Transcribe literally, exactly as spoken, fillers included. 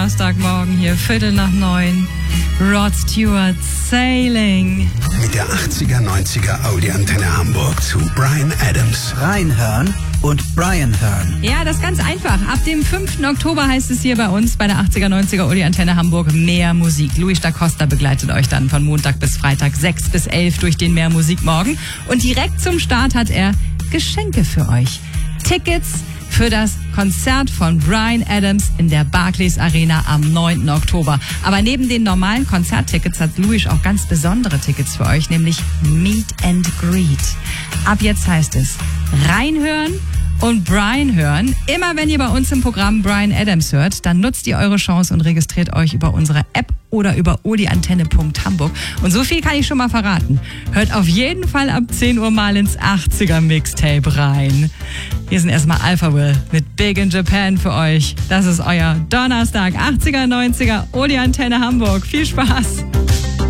Donnerstagmorgen hier, Viertel nach neun. Rod Stewart, Sailing. Mit der achtziger, neunziger Audi-Antenne Hamburg zu Bryan Adams. Reinhören und Brian hören. Ja, das ist ganz einfach. Ab dem fünften Oktober heißt es hier bei uns bei der achtziger, neunziger Audi-Antenne Hamburg mehr Musik. Luis da Costa begleitet euch dann von Montag bis Freitag sechs bis elf durch den Mehr Musik morgen. Und direkt zum Start hat er Geschenke für euch. Tickets für das Konzert von Bryan Adams in der Barclays Arena am neunten Oktober. Aber neben den normalen Konzerttickets hat Luis auch ganz besondere Tickets für euch, nämlich Meet and Greet. Ab jetzt heißt es reinhören und Bryan hören. Immer wenn ihr bei uns im Programm Bryan Adams hört, dann nutzt ihr eure Chance und registriert euch über unsere App oder über audiantenne punkt hamburg. Und so viel kann ich schon mal verraten. Hört auf jeden Fall ab zehn Uhr mal ins achtziger Mixtape rein. Hier sind erstmal Alpha Will mit Big in Japan für euch. Das ist euer Donnerstag, achtziger, neunziger Audiantenne Hamburg. Viel Spaß!